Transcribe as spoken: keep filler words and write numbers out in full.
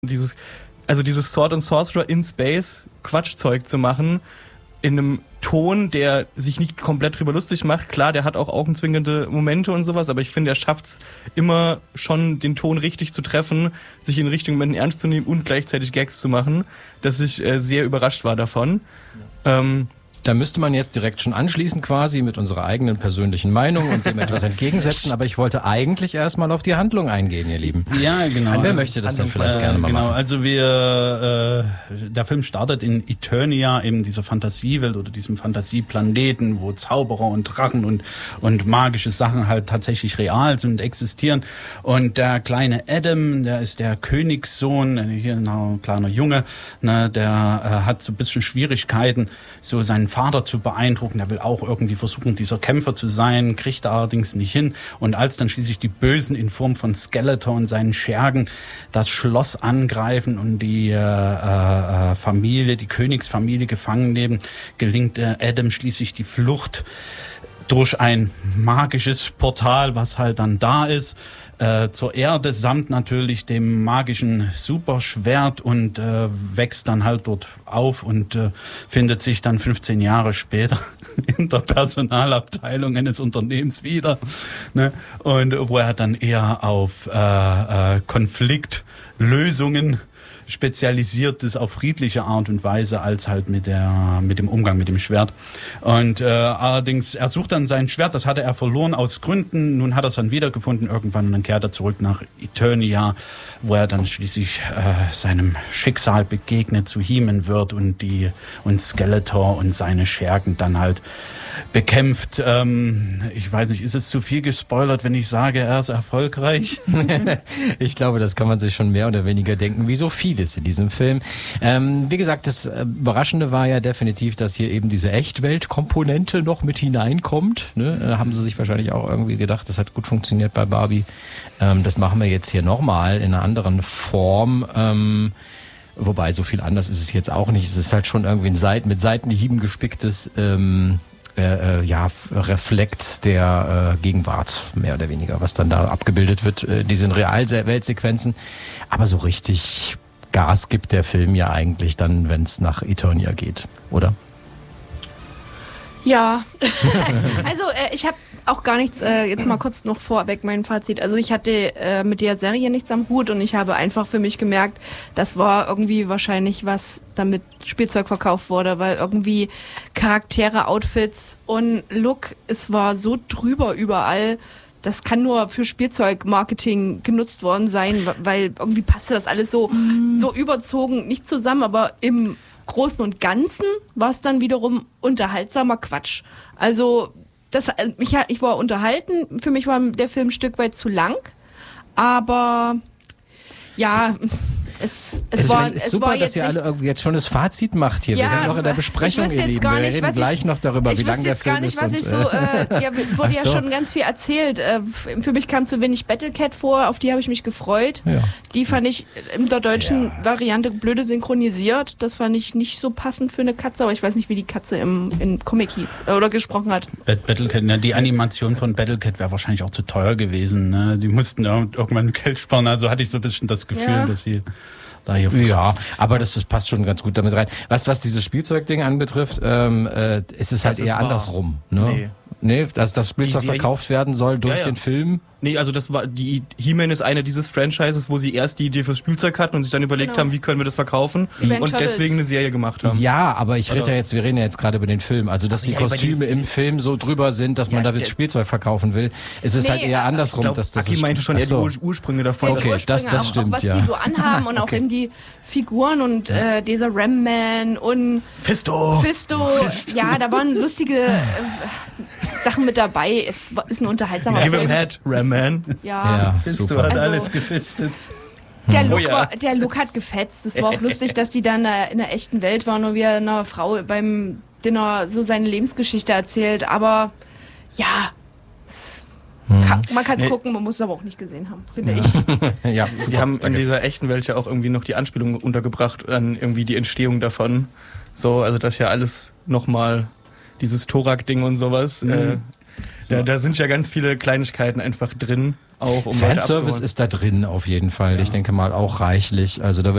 Dieses, also dieses Sword and Sorcerer in Space Quatschzeug zu machen, in einem Ton, der sich nicht komplett drüber lustig macht. Klar, der hat auch augenzwinkernde Momente und sowas, aber ich finde, er schafft es immer schon, den Ton richtig zu treffen, sich in richtigen Momenten ernst zu nehmen und gleichzeitig Gags zu machen, dass ich äh, sehr überrascht war davon. Ja. Ähm, Da müsste man jetzt direkt schon anschließen quasi mit unserer eigenen persönlichen Meinung und dem etwas entgegensetzen, aber ich wollte eigentlich erstmal auf die Handlung eingehen, ihr Lieben. Ja, genau. Wer möchte das denn vielleicht äh, gerne mal genau. machen? Genau, also wir, äh, der Film startet in Eternia, eben dieser Fantasiewelt oder diesem Fantasieplaneten, wo Zauberer und Drachen und, und magische Sachen halt tatsächlich real sind und existieren. Und der kleine Adam, der ist der Königssohn, hier ein kleiner Junge, ne, der äh, hat so ein bisschen Schwierigkeiten, so seinen Vater zu beeindrucken. Der will auch irgendwie versuchen, dieser Kämpfer zu sein, kriegt er allerdings nicht hin. Und als dann schließlich die Bösen in Form von Skeletor und seinen Schergen das Schloss angreifen und die äh, äh, Familie, die Königsfamilie gefangen nehmen, gelingt äh, Adam schließlich die Flucht durch ein magisches Portal, was halt dann da ist, äh, zur Erde, samt natürlich dem magischen Superschwert und äh, wächst dann halt dort auf und äh, findet sich dann fünfzehn Jahre später in der Personalabteilung eines Unternehmens wieder, ne? Und wo er dann eher auf äh, äh, Konfliktlösungen spezialisiert ist, auf friedliche Art und Weise, als halt mit der mit dem Umgang mit dem Schwert. Und äh, allerdings, er sucht dann sein Schwert, das hatte er verloren aus Gründen, nun hat er es dann wiedergefunden irgendwann und dann kehrt er zurück nach Eternia, wo er dann schließlich äh, seinem Schicksal begegnet, zu He-Man wird und die und Skeletor und seine Schergen dann halt bekämpft. Ähm, ich weiß nicht, ist es zu viel gespoilert, wenn ich sage, er ist erfolgreich? Ich glaube, das kann man sich schon mehr oder weniger denken, wie so vieles in diesem Film. Ähm, wie gesagt, das Überraschende war ja definitiv, dass hier eben diese Echtweltkomponente noch mit hineinkommt. Ne? Äh, haben sie sich wahrscheinlich auch irgendwie gedacht, das hat gut funktioniert bei Barbie. Ähm, das machen wir jetzt hier nochmal in einer anderen Form. Ähm, wobei, so viel anders ist es jetzt auch nicht. Es ist halt schon irgendwie ein Seit- mit Seitenhieben gespicktes ähm, Äh, äh, ja, Reflekt der äh, Gegenwart, mehr oder weniger, was dann da abgebildet wird, äh, diese Realweltsequenzen. Aber so richtig Gas gibt der Film ja eigentlich dann, wenn es nach Eternia geht, oder? Ja, also äh, ich habe auch gar nichts, äh, jetzt mal kurz noch vorweg mein Fazit. Also ich hatte äh, mit der Serie nichts am Hut und ich habe einfach für mich gemerkt, das war irgendwie wahrscheinlich was, damit Spielzeug verkauft wurde, weil irgendwie Charaktere, Outfits und Look, es war so drüber überall. Das kann nur für Spielzeugmarketing genutzt worden sein, weil irgendwie passte das alles so, mm. so überzogen, nicht zusammen, aber im Großen und Ganzen war es dann wiederum unterhaltsamer Quatsch. Also das, ich, ich war unterhalten, für mich war der Film ein Stück weit zu lang, aber ja, es, es, es war ist es super, war dass ihr alle irgendwie jetzt schon das Fazit macht hier. Ja, wir sind noch in der Besprechung, ihr Lieben. Wir nicht, reden gleich ich, noch darüber, wie lange der Film ist. Ich weiß jetzt gar nicht, was ich so, äh, ja, wurde ja so. schon ganz viel erzählt. Äh, für mich kam zu wenig Battlecat vor, auf die habe ich mich gefreut. Ja. Die fand ich in der deutschen ja. Variante blöde synchronisiert. Das fand ich nicht so passend für eine Katze, aber ich weiß nicht, wie die Katze im, im Comic hieß äh, oder gesprochen hat. Battlecat, ne, die Animation von Battlecat wäre wahrscheinlich auch zu teuer gewesen. Ne? Die mussten irgendwann Geld sparen, also hatte ich so ein bisschen das Gefühl, Ja. dass sie da hier Ja, aber das, das passt schon ganz gut damit rein. Was, was dieses Spielzeugding anbetrifft, ähm, äh, ist es halt Das eher ist andersrum. Ne? Nee. Nee, dass das Spielzeug Die Serie- verkauft werden soll durch Ja, ja. den Film. Nee, also das war die He-Man ist einer dieses Franchises, wo sie erst die Idee fürs Spielzeug hatten und sich dann überlegt Genau. haben, wie können wir das verkaufen Wie Ben und Turtles. deswegen eine Serie gemacht haben. Ja, aber ich rede Oder- ja jetzt, wir reden ja jetzt gerade über den Film. Also, dass die ja, über den Kostüme im Film. Film so drüber sind, dass man Ja, damit der- Spielzeug verkaufen will. Es ist Nee, halt eher aber- andersrum, Ich glaube, dass das Aki ist- meinte schon eher Ach so. die Ur Ursprünge davon. Die Okay, Ursprünge, das- das auch, stimmt, auch was ja. die so anhaben und auch Okay. eben die Figuren und äh, dieser Ram-Man und Fisto! Fisto. Ja, da waren lustige äh, Sachen mit dabei. Es war- ist ein unterhaltsamer Give him Film. head, Ram Man. Ja. Ja, Fisto super. hat Also- alles gefistet. Der Oh Look, ja. war, der Look hat gefetzt. Es war auch lustig, dass die dann äh, in der echten Welt waren und wie er einer Frau beim Dinner so seine Lebensgeschichte erzählt. Aber ja, es kann, man kann es Nee. gucken, man muss es aber auch nicht gesehen haben, finde ich. Ja, Sie super. haben in Danke. dieser echten Welt ja auch irgendwie noch die Anspielung untergebracht an irgendwie die Entstehung davon. So, also das ja alles nochmal, dieses Thorak-Ding und sowas. Mhm. Äh, So. da, da sind ja ganz viele Kleinigkeiten einfach drin, auch um Leute Fanservice abzuholen. ist da drin auf jeden Fall. Ich denke mal auch reichlich. Also da wird